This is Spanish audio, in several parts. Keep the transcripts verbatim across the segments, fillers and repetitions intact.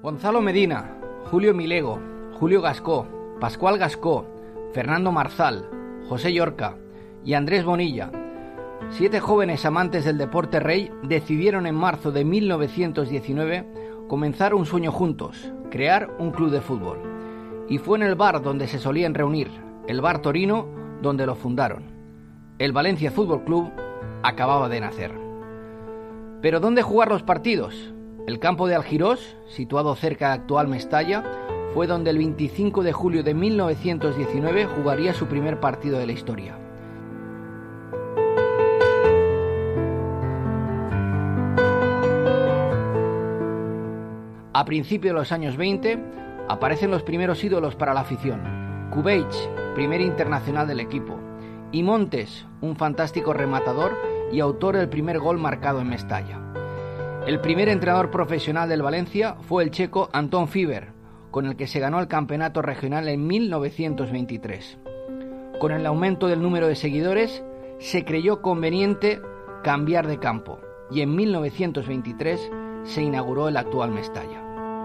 Gonzalo Medina, Julio Milego, Julio Gascó, Pascual Gascó, Fernando Marzal, José Llorca y Andrés Bonilla, siete jóvenes amantes del deporte rey, decidieron en marzo de mil novecientos diecinueve comenzar un sueño juntos, crear un club de fútbol. Y fue en el bar donde se solían reunir, el Bar Torino, donde lo fundaron. El Valencia Fútbol Club acababa de nacer. ¿Pero dónde jugar los partidos? El campo de Algirós, situado cerca de actual Mestalla, fue donde el veinticinco de julio de mil novecientos diecinueve jugaría su primer partido de la historia. A principios de los años veinte aparecen los primeros ídolos para la afición. Cubells, primer internacional del equipo, y Montes, un fantástico rematador y autor del primer gol marcado en Mestalla. El primer entrenador profesional del Valencia fue el checo Anton Fiber, con el que se ganó el campeonato regional en mil novecientos veintitrés. Con el aumento del número de seguidores, se creyó conveniente cambiar de campo, y en mil novecientos veintitrés se inauguró el actual Mestalla.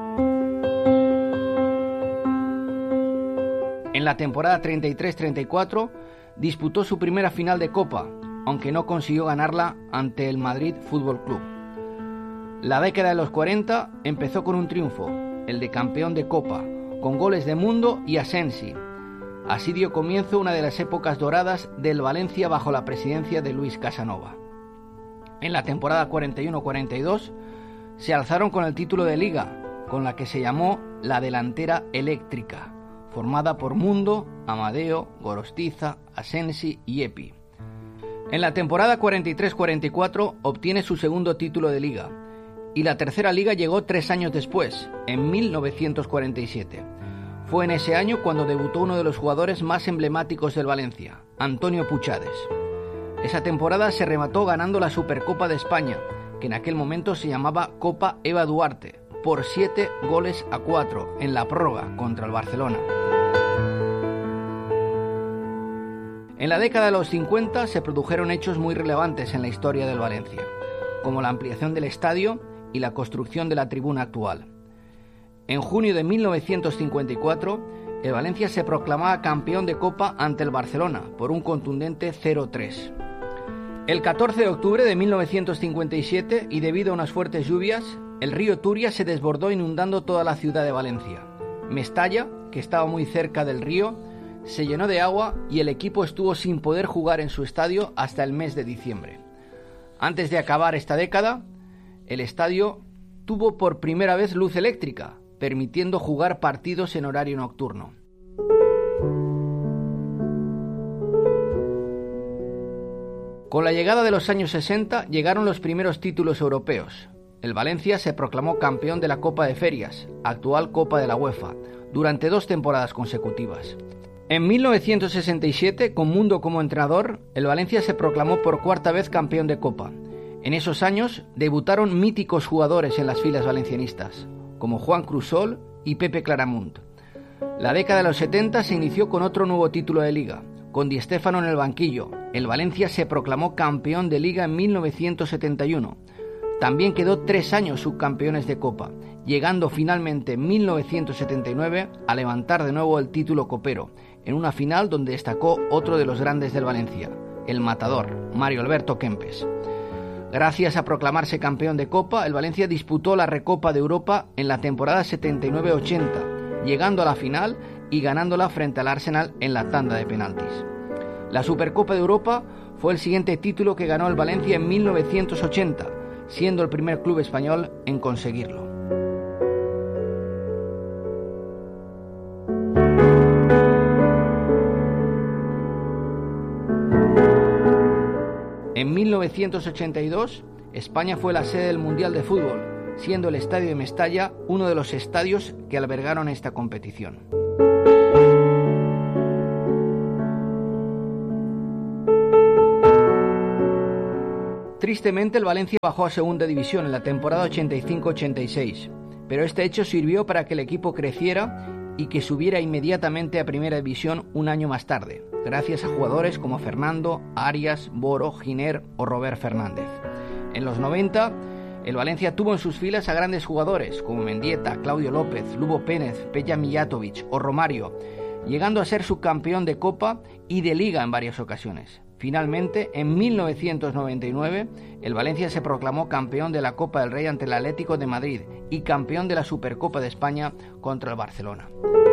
En la temporada treinta y tres treinta y cuatro disputó su primera final de Copa, aunque no consiguió ganarla ante el Madrid Fútbol Club. La década de los cuarenta empezó con un triunfo, el de campeón de Copa, con goles de Mundo y Asensi. Así dio comienzo una de las épocas doradas del Valencia bajo la presidencia de Luis Casanova. En la temporada cuarenta y uno cuarenta y dos se alzaron con el título de Liga, con la que se llamó la delantera eléctrica, formada por Mundo, Amadeo, Gorostiza, Asensi y Epi. En la temporada cuarenta y tres cuarenta y cuatro obtiene su segundo título de Liga, y la tercera Liga llegó tres años después, en mil novecientos cuarenta y siete. Fue en ese año cuando debutó uno de los jugadores más emblemáticos del Valencia, Antonio Puchades. Esa temporada se remató ganando la Supercopa de España, que en aquel momento se llamaba Copa Eva Duarte, por siete goles a cuatro en la prórroga contra el Barcelona. En la década de los cincuenta se produjeron hechos muy relevantes en la historia del Valencia, como la ampliación del estadio y la construcción de la tribuna actual. En junio de mil novecientos cincuenta y cuatro, el Valencia se proclamaba campeón de Copa ante el Barcelona por un contundente cero tres. El catorce de octubre de mil novecientos cincuenta y siete, y debido a unas fuertes lluvias, el río Turia se desbordó inundando toda la ciudad de Valencia. Mestalla, que estaba muy cerca del río, se llenó de agua y el equipo estuvo sin poder jugar en su estadio hasta el mes de diciembre. Antes de acabar esta década, el estadio tuvo por primera vez luz eléctrica, permitiendo jugar partidos en horario nocturno. Con la llegada de los años sesenta llegaron los primeros títulos europeos. El Valencia se proclamó campeón de la Copa de Ferias, actual Copa de la UEFA, durante dos temporadas consecutivas. En mil novecientos sesenta y siete, con Mundo como entrenador, el Valencia se proclamó por cuarta vez campeón de Copa. En esos años debutaron míticos jugadores en las filas valencianistas, como Juan Crusol y Pepe Claramunt. La década de los setenta se inició con otro nuevo título de Liga. Con Di Stéfano en el banquillo, el Valencia se proclamó campeón de Liga en mil novecientos setenta y uno. También quedó tres años subcampeones de Copa, llegando finalmente en mil novecientos setenta y nueve a levantar de nuevo el título copero, en una final donde destacó otro de los grandes del Valencia, el matador, Mario Alberto Kempes. Gracias a proclamarse campeón de Copa, el Valencia disputó la Recopa de Europa en la temporada setenta y nueve ochenta, llegando a la final y ganándola frente al Arsenal en la tanda de penaltis. La Supercopa de Europa fue el siguiente título que ganó el Valencia en mil novecientos ochenta, siendo el primer club español en conseguirlo. En mil novecientos ochenta y dos, España fue la sede del Mundial de Fútbol, siendo el Estadio de Mestalla uno de los estadios que albergaron esta competición. Tristemente, el Valencia bajó a segunda división en la temporada ochenta y cinco ochenta y seis, pero este hecho sirvió para que el equipo creciera y que subiera inmediatamente a primera división un año más tarde, gracias a jugadores como Fernando, Arias, Boro, Giner o Robert Fernández. En los noventa, El Valencia tuvo en sus filas a grandes jugadores como Mendieta, Claudio López, Lubo Pénez, Peja Mijatovic o Romario, llegando a ser subcampeón de Copa y de Liga en varias ocasiones. Finalmente, en mil novecientos noventa y nueve, el Valencia se proclamó campeón de la Copa del Rey ante el Atlético de Madrid y campeón de la Supercopa de España contra el Barcelona.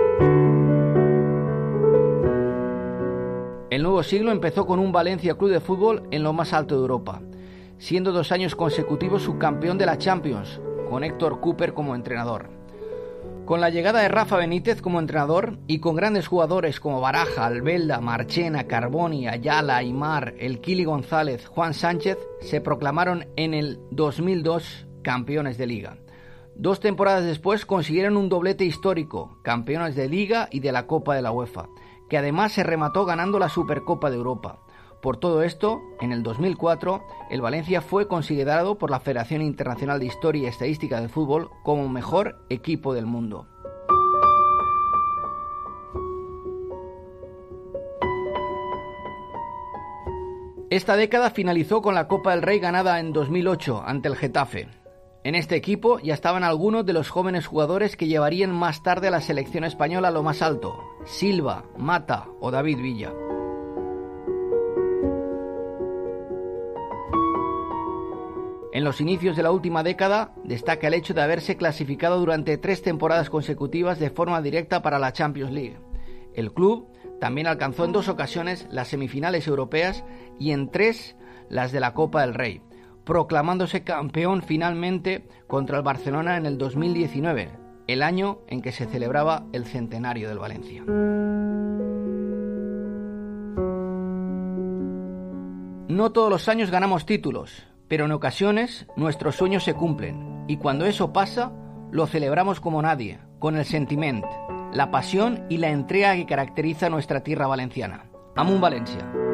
El nuevo siglo empezó con un Valencia Club de Fútbol en lo más alto de Europa, siendo dos años consecutivos subcampeón de la Champions, con Héctor Cúper como entrenador. Con la llegada de Rafa Benítez como entrenador y con grandes jugadores como Baraja, Albelda, Marchena, Carboni, Ayala, Aimar, El Kili González, Juan Sánchez, se proclamaron en el dos mil dos campeones de Liga. Dos temporadas después consiguieron un doblete histórico, campeones de Liga y de la Copa de la UEFA, que además se remató ganando la Supercopa de Europa. Por todo esto, en el dos mil cuatro, el Valencia fue considerado por la Federación Internacional de Historia y Estadística del Fútbol como mejor equipo del mundo. Esta década finalizó con la Copa del Rey ganada en dos mil ocho ante el Getafe. En este equipo ya estaban algunos de los jóvenes jugadores que llevarían más tarde a la selección española a lo más alto: Silva, Mata o David Villa. En los inicios de la última década destaca el hecho de haberse clasificado durante tres temporadas consecutivas de forma directa para la Champions League. El club también alcanzó en dos ocasiones las semifinales europeas y en tres las de la Copa del Rey, proclamándose campeón finalmente contra el Barcelona en el dos mil diecinueve, el año en que se celebraba el centenario del Valencia. No todos los años ganamos títulos, pero en ocasiones nuestros sueños se cumplen, y cuando eso pasa, lo celebramos como nadie, con el sentiment, la pasión y la entrega que caracteriza nuestra tierra valenciana. Amunt València.